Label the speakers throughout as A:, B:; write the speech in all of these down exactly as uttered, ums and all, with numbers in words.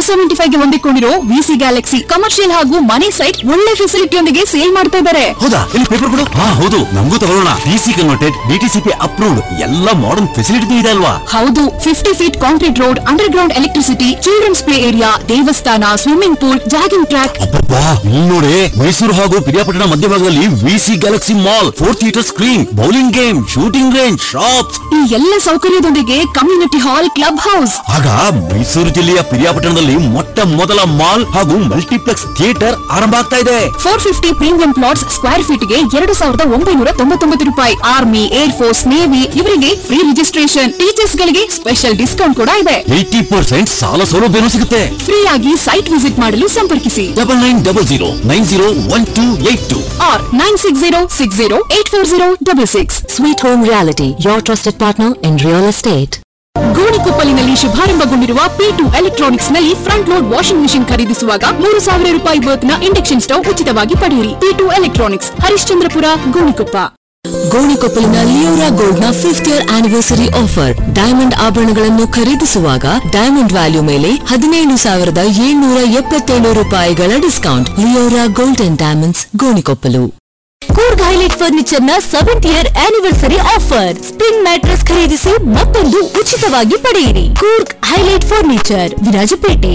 A: Seventy five ಗೆ ಹೊಂದಿಕೊಂಡಿರೋ VC Galaxy commercial ಹಾಗೂ ಮನೆ ಸೈಟ್ ಒಳ್ಳೆ ಫೆಸಿಲಿಟಿಯೊಂದಿಗೆ ಸೇಲ್ ಮಾಡ್ತಾ ಇದ್ದಾರೆ.
B: ಹೌದಾ? ಇಲ್ಲಿ ಪೇಪರ್ ಕೊಡು. ಹಾ ಹೌದು, ನಮಗೂ ತಗೊಳ್ಳೋಣ. ಡಿಸಿ ಕನ್ವರ್ಟೆಡ್, ಡಿಟಿಸಿಪಿ ಅಪ್ರೂವ್ಡ್, ಎಲ್ಲ ಮಾಡರ್ನ್ ಫೆಸಿಲಿಟಿ ಇದೆ ಅಲ್ವಾ?
A: ಹೌದು, fifty feet concrete road, under ground electricity, children's play area, ದೇವಸ್ಥಾನ, ಸ್ವಿಮ್ಮಿಂಗ್ ಪೂಲ್, ಜಾಗಿಂಗ್ ಟ್ರ್ಯಾಕ್.
B: ಅಬ್ಬಬ್ಬಾ, ಇಲ್ಲಿ ನೋಡಿ, ಮೈಸೂರು ಹಾಗೂ ಪಿರಿಯಾಪಟ್ಟಣ ಮಧ್ಯಭಾಗದಲ್ಲಿ VC Galaxy mall, four theatre screen, bowling game, shooting range, shops,
A: ಈ ಎಲ್ಲ ಸೌಕರ್ಯದೊಂದಿಗೆ ಕಮ್ಯುನಿಟಿ ಹಾಲ್, ಕ್ಲಬ್ ಹೌಸ್.
B: ಆಗ ಮೈಸೂರು ಜಿಲ್ಲೆಯ ಪಿರಿಯಾಪಟ್ಟಣದಲ್ಲಿ ಮೊಟ್ಟ ಮೊದಲ ಮಾಲ್ ಹಾಗೂ ಮಲ್ಟಿಪ್ಲೆಕ್ಸ್ ಥಿಯೇಟರ್ ಆರಂಭ ಆಗ್ತಾ ಇದೆ.
A: Four fifty premium plots square feet ಗೆ ಎರಡು ಸಾವಿರದ ಒಂಬೈನೂರ ತೊಂಬತ್ತೊಂಬತ್ತು ರೂಪಾಯಿ. ಆರ್ಮಿ, ಏರ್ ಫೋರ್ಸ್, ನೇವಿ ಇವರಿಗೆ ಫ್ರೀ ರಿಜಿಸ್ಟ್ರೇಷನ್. ಟೀಚರ್ಸ್ ಗಳಿಗೆ ಸ್ಪೆಷಲ್ ಡಿಸ್ಕೌಂಟ್ ಕೂಡ ಇದೆ.
B: ಏಟಿ ಪರ್ಸೆಂಟ್ ಸಾಲ ಸೌಲಭ್ಯನೂ ಸಿಗುತ್ತೆ.
A: ಫ್ರೀ ಆಗಿ ಸೈಟ್ ವಿಸಿಟ್ ಮಾಡಲು ಸಂಪರ್ಕಿಸಿ
B: double nine double zero nine zero one two eight two
A: R nine six zero six zero eight four zero double six.
C: Sweet Home Reality, your trusted partner in real estate.
A: ಗೋಣಿಕೊಪ್ಪಲಿನಲ್ಲಿ ಶುಭಾರಂಭಗೊಂಡಿರುವ P to electronics ನಲ್ಲಿ front load washing machine ಖರೀದಿಸುವಾಗ ಮೂರು ಸಾವಿರ ರೂಪಾಯಿ ವರ್ತ್ನ induction stove ಉಚಿತವಾಗಿ ಪಡೆಯಿರಿ. P to electronics, Harishchandrapura, Gonikoppa.
C: ಗೋಣಿಕೊಪ್ಪಲಿನ Leora gold ನ fifth year anniversary offer. Diamond ಆಭರಣಗಳನ್ನು ಖರೀದಿಸುವಾಗ ಡೈಮಂಡ್ ವ್ಯಾಲ್ಯೂ ಮೇಲೆ ಹದಿನೇಳು ಸಾವಿರದ ಏಳ್ನೂರ ಎಪ್ಪತ್ತೇಳು ರೂಪಾಯಿಗಳ discount. Leora gold and diamonds, Gonikoppal. Coorg highlight furniture ನ seventh year anniversary offer. Spring mattress ಖರೀದಿಸಿ ಮತ್ತೊಂದು ಉಚಿತವಾಗಿ ಪಡೆಯಿರಿ. Coorg highlight furniture, Virajpet.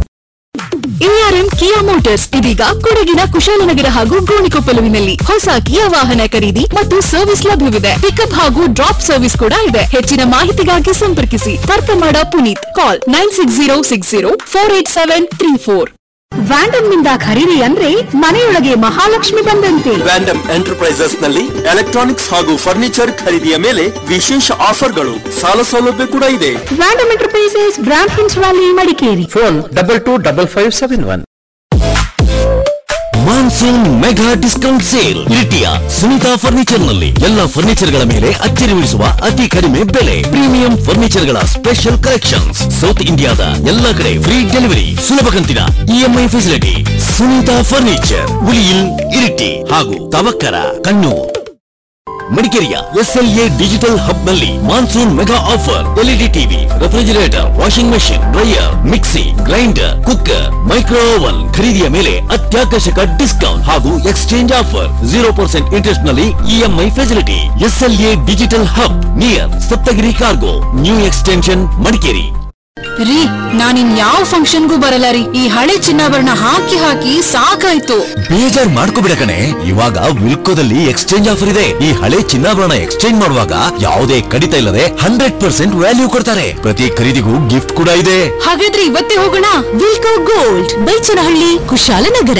A: ARM ಕಿಯಾ ಮೋಟಾರ್ಸ್ ಇದೀಗ ಕೊಡಗಿನ ಕುಶಾಲನಗರ ಹಾಗೂ ಗೋಣಿಕೊಪ್ಪಲುವಿನಲ್ಲಿ ಹೊಸ ಕಿಯಾ ವಾಹನ ಖರೀದಿ ಮತ್ತು ಸರ್ವಿಸ್ ಲಭ್ಯವಿದೆ. ಪಿಕಪ್ ಹಾಗೂ ಡ್ರಾಪ್ ಸರ್ವಿಸ್ ಕೂಡ ಇದೆ. ಹೆಚ್ಚಿನ ಮಾಹಿತಿಗಾಗಿ ಸಂಪರ್ಕಿಸಿ ತರ್ಕಮಾಡ ಪುನೀತ್. ಕಾಲ್ nine six zero six zero four eight seven three four. ವ್ಯಾಂಡಮ್ ನಿಂದ ಖರೀದಿ ಅಂದ್ರೆ ಮನೆಯೊಳಗೆ ಮಹಾಲಕ್ಷ್ಮಿ ಬಂದಂತೆ.
D: ವ್ಯಾಂಡಮ್ ಎಂಟರ್ಪ್ರೈಸಸ್ ನಲ್ಲಿ ಎಲೆಕ್ಟ್ರಾನಿಕ್ಸ್ ಹಾಗೂ ಫರ್ನಿಚರ್ ಖರೀದಿಯ ಮೇಲೆ ವಿಶೇಷ ಆಫರ್ಗಳು, ಸಾಲ ಸೌಲಭ್ಯ ಕೂಡ ಇದೆ.
A: ವ್ಯಾಂಡಮ್ enterprises, brand ಹಿನ್ಸ್ valley, Madikeri.
E: Phone double two double five seven one.
B: Monsoon mega discount sale ಇರಿಟಿಯ Sunita furniture ನಲ್ಲಿ ಎಲ್ಲ ಫರ್ನಿಚರ್ ಗಳ ಮೇಲೆ ಅಚ್ಚರಿ ಉಳಿಸುವ ಅತಿ ಕಡಿಮೆ ಬೆಲೆ. ಪ್ರೀಮಿಯಂ ಫರ್ನಿಚರ್ ಗಳ ಸ್ಪೆಷಲ್ ಕಲೆಕ್ಷನ್ಸ್, ಸೌತ್ ಇಂಡಿಯಾದ ಎಲ್ಲ ಕಡೆ ಫ್ರೀ ಡೆಲಿವರಿ, ಸುಲಭ ಕಂತಿನ EMI facility. Sunita furniture, Uliyil, Iritty ಹಾಗೂ ತವಕ್ಕರ, ಕಣ್ಣೂರ್. ಮಡಿಕೇರಿಯ ಎಸ್ಎಲ್ಎ ಡಿಜಿಟಲ್ ಹಬ್ ನಲ್ಲಿ monsoon mega offer. LED TV, refrigerator, washing machine, dryer, mixie, grinder, cooker, micro oven ಖರೀದಿಯ ಮೇಲೆ ಅತ್ಯಾಕರ್ಷಕ ಡಿಸ್ಕೌಂಟ್ ಹಾಗೂ exchange offer. Zero percent interest ನಲ್ಲಿ EMI facility. SLA digital hub near Saptagiri cargo, new extension, Madikeri.
A: ರೀ, ನಾನಿನ್ ಯಾವ ಫಂಕ್ಷನ್ಗೂ ಬರಲ್ಲ ರೀ. ಈ ಹಳೆ ಚಿನ್ನಾಭರಣ ಹಾಕಿ ಹಾಕಿ ಸಾಕಾಯ್ತು.
B: ಬೇಜಾರ್ ಮಾಡ್ಕೋಬಿಡ ಕಣೆ, ಇವಾಗ ವಿಲ್ಕೋದಲ್ಲಿ ಎಕ್ಸ್ಚೇಂಜ್ ಆಫರ್ ಇದೆ. ಈ ಹಳೆ ಚಿನ್ನಾಭರಣ ಎಕ್ಸ್ಚೇಂಜ್ ಮಾಡುವಾಗ ಯಾವುದೇ ಕಡಿತ ಇಲ್ಲದೆ ಹಂಡ್ರೆಡ್ ಪರ್ಸೆಂಟ್ ವ್ಯಾಲ್ಯೂ ಕೊಡ್ತಾರೆ. ಪ್ರತಿ ಖರೀದಿಗೂ ಗಿಫ್ಟ್ ಕೂಡ ಇದೆ.
A: ಹಾಗಾದ್ರೆ ಇವತ್ತೇ ಹೋಗೋಣ.
C: ವಿಲ್ಕೋ ಗೋಲ್ಡ್, ಬೈಚನಹಳ್ಳಿ, ಕುಶಾಲನಗರ.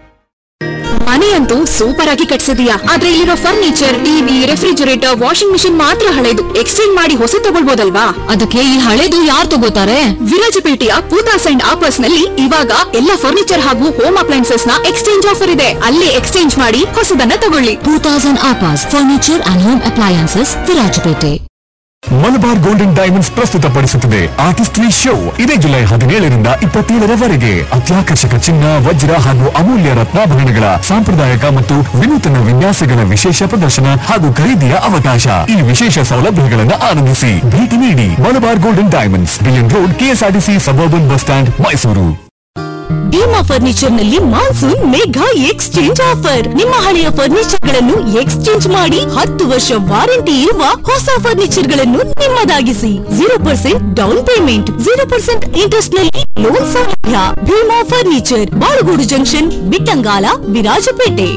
A: ಮನೆಯಂತೂ ಸೂಪರ್ ಆಗಿ ಕಟ್ಸಿದೀಯಾ, ಆದ್ರೆ ಇಲ್ಲಿರೋ furniture, TV, refrigerator, washing machine ಮಾತ್ರ ಹಳೆದು. ಎಕ್ಸ್ಚೇಂಜ್ ಮಾಡಿ ಹೊಸ ತಗೊಳ್ಬೋದಲ್ವಾ?
C: ಅದಕ್ಕೆ ಈ ಹಳೆದು ಯಾರು ತಗೋತಾರೆ?
A: ವಿರಾಜಪೇಟೆಯ ಪೂತಾಸ್ ಅಂಡ್ ಆಪರ್ಸ್ ನಲ್ಲಿ ಇವಾಗ ಎಲ್ಲ ಫರ್ನಿಚರ್ ಹಾಗೂ ಹೋಮ್ ಅಪ್ಲೈನ್ಸಸ್ ನ ಎಕ್ಸ್ಚೇಂಜ್ ಆಫರ್ ಇದೆ. ಅಲ್ಲೇ ಎಕ್ಸ್ಚೇಂಜ್ ಮಾಡಿ ಹೊಸದನ್ನ ತಗೊಳ್ಳಿ.
C: Poothas and ಆಪರ್ಸ್ furniture and home appliances, Virajpet.
F: Malabar golden diamonds ಪ್ರಸ್ತುತಪಡಿಸುತ್ತದೆ ಆರ್ಟಿಸ್ಟ್ರಿ ಶೋ. ಇದೇ ಜುಲೈ ಹದಿನೇಳರಿಂದ ಇಪ್ಪತ್ತೇಳರವರೆಗೆ ಅತ್ಯಾಕರ್ಷಕ ಚಿನ್ನ, ವಜ್ರ ಹಾಗೂ ಅಮೂಲ್ಯ ರತ್ನಾಭರಣಗಳ ಸಾಂಪ್ರದಾಯಿಕ ಮತ್ತು ವಿನೂತನ ವಿನ್ಯಾಸಗಳ ವಿಶೇಷ ಪ್ರದರ್ಶನ ಹಾಗೂ ಖರೀದಿಯ ಅವಕಾಶ. ಈ ವಿಶೇಷ ಸೌಲಭ್ಯಗಳನ್ನು ಆನಂದಿಸಿ. ಭೇಟಿ ನೀಡಿ Malabar golden diamonds, billion road, KSRTC suburban bus stand, Mysuru.
C: Bima furniture ನಲ್ಲಿ ಮಾನ್ಸೂನ್ ಮೆಗಾ ಎಕ್ಸ್ಚೇಂಜ್ ಆಫರ್. ನಿಮ್ಮ ಹಳೆಯ ಫರ್ನಿಚರ್ ಗಳನ್ನು ಎಕ್ಸ್ಚೇಂಜ್ ಮಾಡಿ ಹತ್ತು ವರ್ಷ ವಾರಂಟಿ ಇರುವ ಹೊಸ ಫರ್ನಿಚರ್ ಗಳನ್ನು ನಿಮ್ಮದಾಗಿಸಿ. Zero percent down payment, zero percent interest ನಲ್ಲಿ ಲೋನ್ ಸೌಲಭ್ಯ. Bima furniture, Balugodu junction, Bittangala, Virajpet.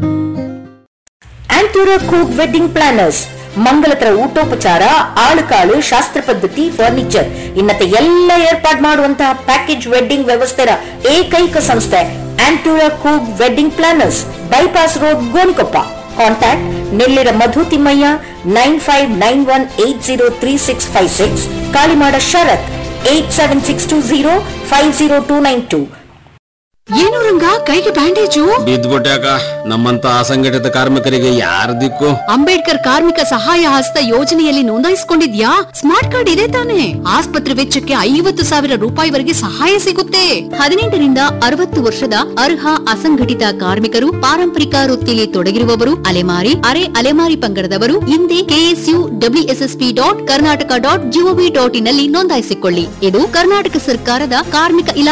G: ಆಂಟೂರ ಕೂಕ್ wedding planners, ಮಂಗಲತರ ಊಟೋಪಚಾರ, ಆಳುಕಾಳು, ಶಾಸ್ತ್ರ ಪದ್ಧತಿ, ಫರ್ನಿಚರ್ ಇನ್ನತೆ ಎಲ್ಲ ಏರ್ಪಾಡು ಮಾಡುವಂತಹ ಪ್ಯಾಕೇಜ್ ವೆಡ್ಡಿಂಗ್ ವ್ಯವಸ್ಥೆಯ ಏಕೈಕ ಸಂಸ್ಥೆ ಆಂಟೂರ ಕೂಕ್ wedding planners, bypass road, Gonikoppa. Contact Nellira ಮಧು Thimmaiah, nine five nine one eight zero three six five six, Kalimada ಶರತ್, eight seven six two zero five zero two nine two.
A: ಏನು ರಂಗ, ಕೈಗೆ ಬ್ಯಾಂಡೇಜು?
E: ಬಿದ್ದ್ಬಿಟ್ಯಾಕ. ನಮ್ಮಂತ ಅಸಂಘಟಿತ ಕಾರ್ಮಿಕರಿಗೆ ಯಾರ ದಿಕ್ಕು?
A: ಅಂಬೇಡ್ಕರ್ ಕಾರ್ಮಿಕ ಸಹಾಯ ಹಸ್ತ ಯೋಜನೆಯಲ್ಲಿ ನೋಂದಾಯಿಸಿಕೊಂಡಿದ್ಯಾ? ಸ್ಮಾರ್ಟ್ ಕಾರ್ಡ್ ಇದೆ ತಾನೆ? ಆಸ್ಪತ್ರೆ ವೆಚ್ಚಕ್ಕೆ ಐವತ್ತು ಸಾವಿರ ರೂಪಾಯಿವರೆಗೆ ಸಹಾಯ ಸಿಗುತ್ತೆ. ಹದಿನೆಂಟರಿಂದ ಅರವತ್ತು ವರ್ಷದ ಅರ್ಹ ಅಸಂಘಟಿತ ಕಾರ್ಮಿಕರು, ಪಾರಂಪರಿಕ ವೃತ್ತಿಯಲ್ಲಿ ತೊಡಗಿರುವವರು, ಅಲೆಮಾರಿ, ಅರೆ ಅಲೆಮಾರಿ ಪಂಗಡದವರು ಹಿಂದೆ KSU WSSP dot Karnataka dot gov dot in ನಲ್ಲಿ ನೋಂದಾಯಿಸಿಕೊಳ್ಳಿ. ಇದು ಕರ್ನಾಟಕ ಸರ್ಕಾರದ ಕಾರ್ಮಿಕ ಇಲಾಖೆ